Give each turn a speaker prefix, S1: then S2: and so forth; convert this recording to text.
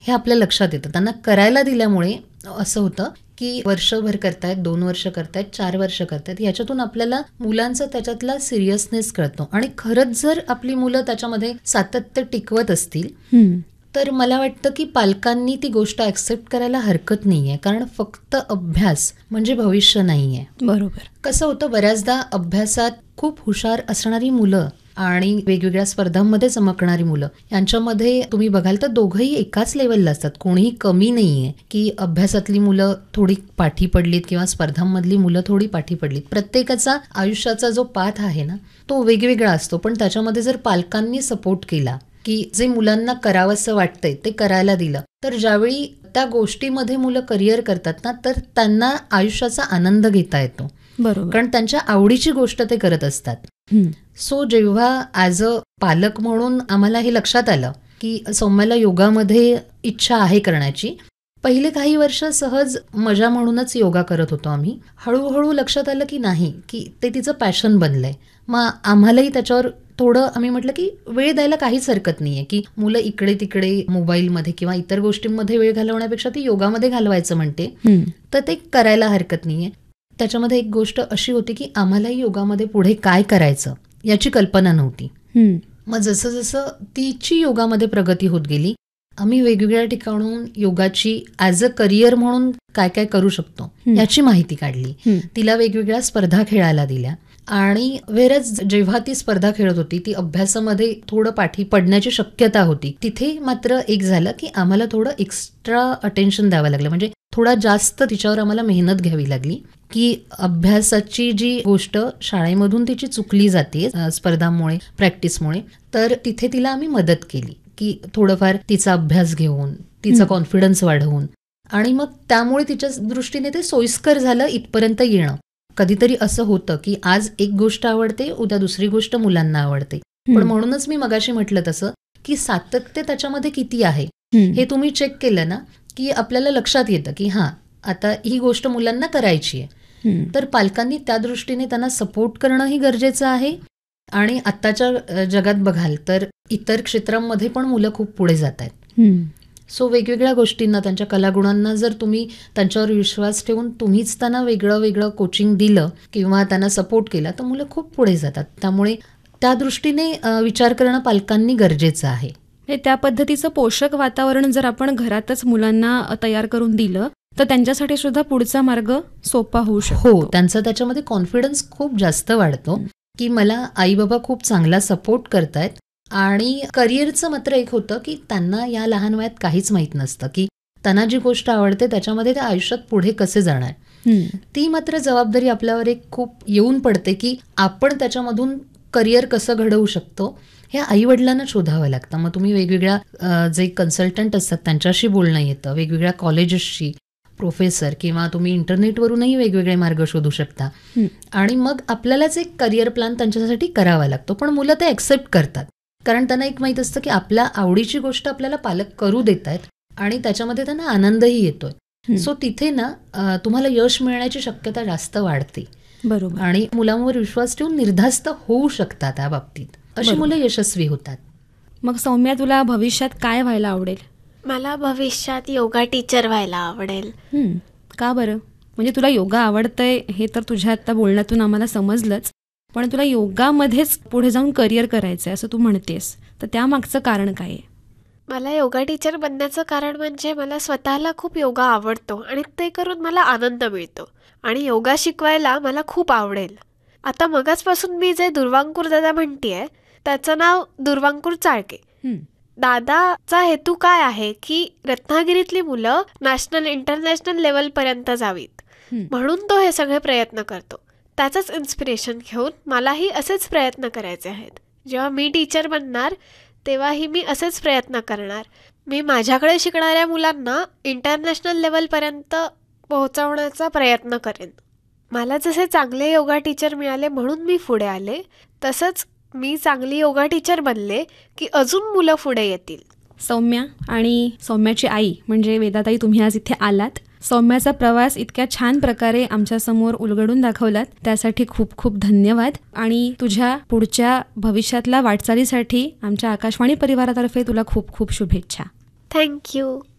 S1: हे आपल्या लक्षात येतं. त्यांना करायला दिल्यामुळे असं होतं की वर्षभर करतायत, 2 वर्ष करतायत, 4 वर्ष करतायत, याच्यातून आपल्याला मुलांचा त्याच्यातला सिरियसनेस कळतो. आणि खरंच जर आपली मुलं त्याच्यामध्ये सातत्य टिकवत असतील तर मला वाटतं की पालकांनी ती गोष्ट ॲक्सेप्ट करायला हरकत नाहीये, कारण फक्त अभ्यास म्हणजे भविष्य नाहीये.
S2: बरोबर.
S1: कसं होतं, बऱ्याचदा अभ्यासात खूप हुशार असणारी मुलं आणि वेगवेगळ्या स्पर्धांमध्ये चमकणारी मुलं यांच्यामध्ये तुम्ही बघाल तर दोघंही एकाच लेवलला असतात. कोणीही कमी नाहीये की अभ्यासातली मुलं थोडी पाठी पडलीत किंवा स्पर्धांमधली मुलं थोडी पाठी पडलीत. प्रत्येकाचा आयुष्याचा जो पाथ आहे ना तो वेगवेगळा असतो. पण त्याच्यामध्ये जर पालकांनी सपोर्ट केला की जे मुलांना करावंसं वाटतंय ते करायला दिलं, तर ज्यावेळी त्या गोष्टीमध्ये मुलं करिअर करतात ना तर त्यांना आयुष्याचा आनंद घेता येतो.
S2: बरोबर.
S1: कारण त्यांच्या आवडीची गोष्ट ते करत असतात. सो जेव्हा ॲज अ पालक म्हणून आम्हाला हे लक्षात आलं की सौम्याला योगामध्ये इच्छा आहे करण्याची, पहिले काही वर्ष सहज मजा म्हणूनच योगा करत होतो आम्ही. हळूहळू लक्षात आलं की नाही, की ते तिचं पॅशन बनलंय. मग आम्हालाही त्याच्यावर थोडं आम्ही म्हटलं की वेळ द्यायला काहीच हरकत नाहीये, की मुलं इकडे तिकडे मोबाईलमध्ये किंवा इतर गोष्टींमध्ये वेळ घालवण्यापेक्षा ती योगामध्ये घालवायचं म्हणते, तर ते करायला हरकत नाहीये. त्याच्यामध्ये एक गोष्ट अशी होती की आम्हालाही योगामध्ये पुढे काय करायचं याची कल्पना नव्हती. मग जसं जसं तिची योगामध्ये प्रगती होत गेली, आम्ही वेगवेगळ्या ठिकाणून योगाची ॲज अ करिअर म्हणून काय काय करू शकतो याची माहिती काढली. तिला वेगवेगळ्या स्पर्धा खेळायला दिल्या. आणि वेरच जेव्हा ती स्पर्धा खेळत होती ती अभ्यासामध्ये थोडं पाठी पडण्याची शक्यता होती. तिथे मात्र एक झालं की आम्हाला थोडं एक्स्ट्रा अटेन्शन द्यावं लागलं. म्हणजे थोडा जास्त तिच्यावर आम्हाला मेहनत घ्यावी लागली की अभ्यासाची जी गोष्ट शाळेमधून तिची चुकली जाते स्पर्धांमुळे, प्रॅक्टिसमुळे, तर तिथे तिला आम्ही मदत केली की थोडंफार तिचा अभ्यास घेऊन, तिचा कॉन्फिडन्स वाढवून. आणि मग त्यामुळे तिच्या दृष्टीने ते सोयीस्कर झालं इथपर्यंत येणं. कधीतरी असं होतं की आज एक गोष्ट आवडते, उद्या दुसरी गोष्ट मुलांना आवडते. पण म्हणूनच मी मगाशी म्हटलं तसं की सातत्य त्याच्यामध्ये किती आहे हे तुम्ही चेक केलं ना की आपल्याला लक्षात येतं की हां, आता ही गोष्ट मुलांना करायची आहे. तर पालकांनी त्या दृष्टीने त्यांना सपोर्ट करणंही गरजेचं आहे. आणि आत्ताच्या जगात बघाल तर इतर क्षेत्रांमध्ये पण मुलं खूप पुढे जात आहेत. सो वेगवेगळ्या गोष्टींना, त्यांच्या कलागुणांना जर तुम्ही त्यांच्यावर विश्वास ठेवून तुम्हीच त्यांना वेगळं वेगळं कोचिंग दिलं किंवा त्यांना सपोर्ट केला तर मुलं खूप पुढे जातात. त्यामुळे त्या दृष्टीने विचार करणं पालकांनी गरजेचं आहे.
S2: त्या पद्धतीचं पोषक वातावरण जर आपण घरातच मुलांना तयार करून दिलं तर त्यांच्यासाठी सुद्धा पुढचा मार्ग सोपा होऊ शकतो.
S1: हो, त्यांचा त्याच्यामध्ये कॉन्फिडन्स खूप जास्त वाढतो की मला आई बाबा खूप चांगला सपोर्ट करतायत. आणि करिअरचं मात्र एक होतं की त्यांना या लहान वयात काहीच माहीत नसतं की त्यांना जी गोष्ट आवडते त्याच्यामध्ये त्या आयुष्यात पुढे कसे जाणार. ती मात्र जबाबदारी आपल्यावर एक खूप येऊन पडते की आपण त्याच्यामधून करिअर कसं घडवू शकतो हे आईवडिलांना शोधावं लागतं. मग तुम्ही वेगवेगळ्या जे कन्सल्टंट असतात त्यांच्याशी बोलणं येतं, वेगवेगळ्या कॉलेजेसशी, प्रोफेसर, किंवा तुम्ही इंटरनेटवरूनही वेगवेगळे मार्ग शोधू शकता. आणि मग आपल्यालाच एक करिअर प्लॅन त्यांच्यासाठी करावा लागतो. पण मुलं ते ॲक्सेप्ट करतात, कारण त्यांना एक माहीत असतं की आपल्या आवडीची गोष्ट आपल्याला पालक करू देत आहेत आणि त्याच्यामध्ये त्यांना आनंदही येतोय. सो तिथे ना तुम्हाला यश मिळण्याची शक्यता जास्त वाढते.
S2: बरोबर.
S1: आणि मुलांवर विश्वास ठेवून निर्धास्त होऊ शकतात त्या बाबतीत. अशी मुलं यशस्वी होतात.
S2: मग सौम्या, तुला भविष्यात काय व्हायला आवडेल?
S3: मला भविष्यात योगा टीचर व्हायला आवडेल.
S2: का बरं? म्हणजे तुला योगा आवडतंय हे तर तुझ्या आता बोलण्यातून आम्हाला समजलंच, पण तुला योगामध्येच पुढे जाऊन करिअर करायचंय असं तू म्हणतेस, तर त्यामागचं कारण काय आहे?
S3: मला योगा टीचर बनण्याचं कारण म्हणजे मला स्वतःला खूप योगा आवडतो आणि ते करून मला आनंद मिळतो आणि योगा शिकवायला मला खूप आवडेल. आता मगाचपासून मी जे दुर्वांकूर दादा म्हणतेय त्याचं नाव दुर्वांकूर चाळके. दादाचा हेतू काय आहे की रत्नागिरीतली मुलं नॅशनल इंटरनॅशनल लेवलपर्यंत जावीत, म्हणून तो हे सगळे प्रयत्न करतो. त्याचंच इन्स्पिरेशन घेऊन मलाही असेच प्रयत्न करायचे आहेत. जेव्हा मी टीचर बनणार तेव्हाही मी असेच प्रयत्न करणार. मी माझ्याकडे शिकणाऱ्या मुलांना इंटरनॅशनल लेवलपर्यंत पोहोचवण्याचा प्रयत्न करेन. मला जसे चांगले योगा टीचर मिळाले म्हणून मी पुढे आले, तसंच मी चांगली योगा टीचर बनले की अजून मुलं पुढे येतील.
S2: सौम्या आणि सौम्याची आई म्हणजे वेदाताई, तुम्ही आज इथे आलात. सौम्याचा प्रवास इतक्या छान प्रकारे आमच्यासमोर उलगडून दाखवलात, त्यासाठी खूप खूप धन्यवाद. आणि तुझ्या पुढच्या भविष्यातल्या वाटचालीसाठी आमच्या आकाशवाणी परिवारातर्फे तुला खूप खूप शुभेच्छा.
S3: थँक्यू.